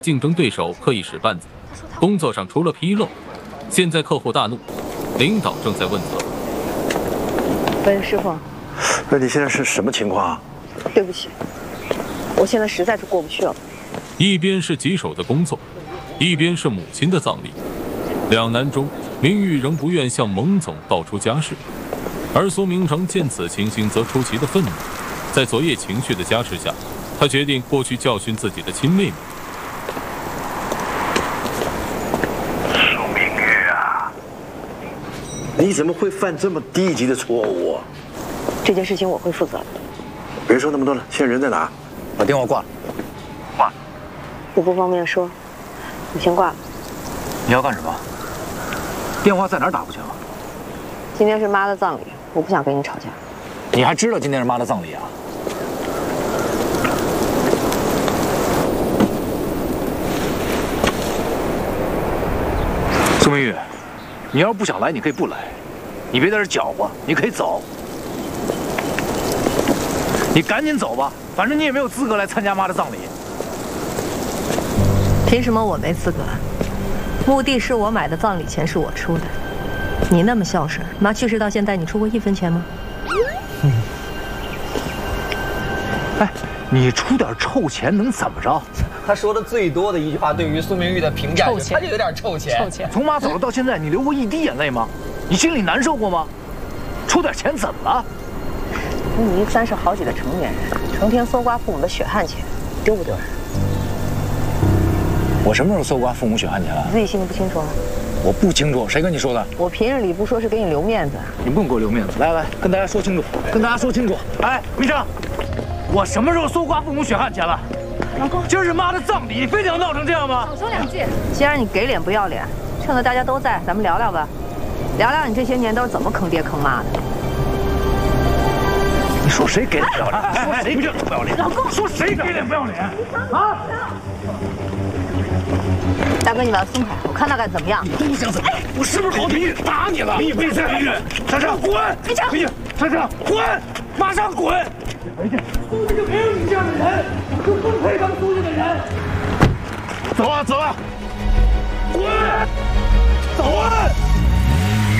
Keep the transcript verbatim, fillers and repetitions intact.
竞争对手刻意使绊子，工作上出了纰漏，现在客户大怒，领导正在问责。 喂，师傅， 那你现在是什么情况啊？ 对不起，我现在实在是过不去了。 一边是棘手的工作，一边是母亲的葬礼，两难中，明玉仍不愿向蒙总道出家事，而苏明成见此情形，则出奇的愤怒。在昨夜情绪的加持下，他决定过去教训自己的亲妹妹。 苏明玉啊，你怎么会犯这么低级的错误？ 这件事情我会负责的。 别说那么多了，现在人在哪？ 把电话挂了。挂了。 我不方便说，你先挂了。 你要干什么？电话在哪儿打过去啊？ 今天是妈的葬礼，我不想跟你吵架。 你还知道今天是妈的葬礼啊？苏明玉，你要是不想来，你可以不来，你别在这搅和，你可以走。你赶紧走吧，反正你也没有资格来参加妈的葬礼。 凭什么我没资格？墓地是我买的，葬礼钱是我出的。你那么孝顺，妈去世到现在，你出过一分钱吗？ 嗯。哎，你出点臭钱能怎么着？ 他说的最多的一句话，对于苏明玉的评价， 臭钱， 他就有点臭钱。 臭钱。 从妈走了到现在，你流过一滴眼泪吗？你心里难受过吗？出点钱怎么了？ 你一三十好几的成年人，成天搜刮父母的血汗钱，丢不丢人？ 我什么时候搜刮父母血汗钱了？ 你自己心里不清楚吗？ 我不清楚，谁跟你说的？ 我平日里不说是给你留面子。 你不用给我留面子，来来，跟大家说清楚，跟大家说清楚。哎，明生，我什么时候搜刮父母血汗钱了？老公，今儿是妈的葬礼，非得要闹成这样吗？ 少说两句。既然你给脸不要脸，趁着大家都在，咱们聊聊吧，聊聊你这些年都是怎么坑爹坑妈的。 你说谁给脸不要脸？说谁给脸不要脸？老公，说谁给脸不要脸？啊！ 大哥，你把他松开，我看他敢怎么样。 都想怎么样？我是不是好明玉打你了？你闭嘴！明玉，站上滚！回去！回去！站上滚！马上滚！回去！苏家就没有你这样的人，就不配当苏家的人。走啊，走啊！滚！走啊！